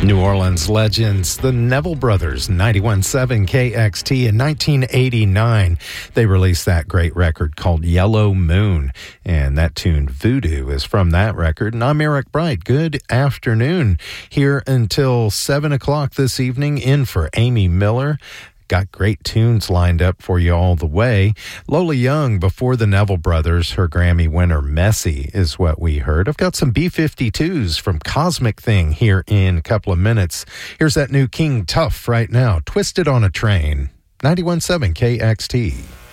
New Orleans legends, the Neville Brothers, 91.7 KXT. In 1989, they released that great record called Yellow Moon, and that tune Voodoo is from that record. And I'm Eric Bright. Good afternoon. Here until 7 o'clock this evening, in for Amy Miller. Got great tunes lined up for you all the way. Lola Young, before the Neville Brothers, her Grammy winner, Messy, is what we heard. I've got some B-52s from Cosmic Thing here in a couple of minutes. Here's that new King Tuff right now, Twisted on a Train, 91.7 KXT.